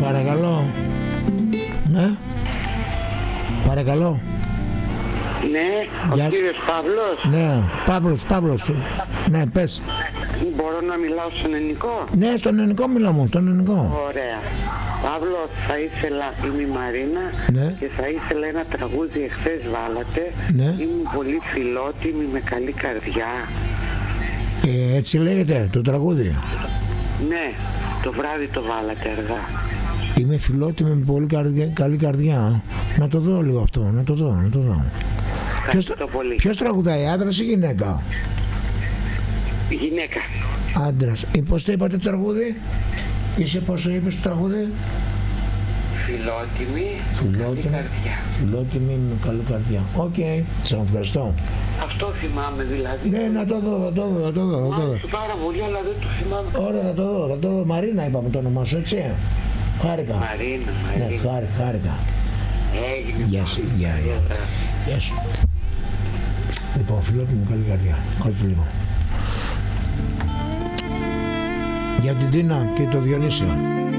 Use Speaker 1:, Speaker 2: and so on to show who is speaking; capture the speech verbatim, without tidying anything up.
Speaker 1: Παρακαλώ. Ναι. Παρακαλώ.
Speaker 2: Ναι, ο
Speaker 1: Γεια
Speaker 2: κύριος Παύλος.
Speaker 1: Ναι, Παύλος, Παύλος. Ναι, πες.
Speaker 2: Μπορώ να μιλάω στον ελληνικό?
Speaker 1: Ναι, στον ελληνικό μιλάω, στον ελληνικό.
Speaker 2: Ωραία. Παύλο, θα ήθελα, είμαι η Μαρίνα,
Speaker 1: Ναι.
Speaker 2: και θα ήθελα ένα τραγούδι, εχθές βάλατε.
Speaker 1: Ναι.
Speaker 2: Είμαι πολύ φιλότιμη, με καλή καρδιά.
Speaker 1: Ε, έτσι λέγεται το τραγούδι.
Speaker 2: Ναι, το βράδυ το βάλατε αργά.
Speaker 1: Είμαι φιλότιμη με πολύ καρδιά, καλή καρδιά. Να το δω λίγο αυτό, να το δω, να το δω. Ποιος,
Speaker 2: πολύ.
Speaker 1: ποιος τραγουδάει, άντρας ή γυναίκα?
Speaker 2: Γυναίκα.
Speaker 1: Άντρας. Ε, πώς το είπατε το τραγούδι? Είσαι πώς το είπες το τραγούδι?
Speaker 2: Φιλότιμη,
Speaker 1: Φιλότιμη,
Speaker 2: καλή καρδιά.
Speaker 1: φιλότιμη με καλή καρδιά. Οκ, okay. Σας ευχαριστώ.
Speaker 2: Αυτό θυμάμαι δηλαδή.
Speaker 1: Ναι, να το δω, θα το δω, θα το δω.
Speaker 2: Μ' άρεσε πάρα πολύ, αλλά δεν το θυμάμαι.
Speaker 1: Ωραία, θα το δω, θα το δω. Μαρίνα είπαμε το όνομά σου, έτσι. Χάρηκα.
Speaker 2: Μαρίνα,
Speaker 1: Ναι,
Speaker 2: Μαρίνα.
Speaker 1: χάρη, χάρηκα.
Speaker 2: Έγινε.
Speaker 1: Γεια σου, γεια, γεια. Γεια σου. Λοιπόν, φιλότιμη καλή καρδιά. Κάτσε λίγο. Για την Τίνα και το Διονύσιο.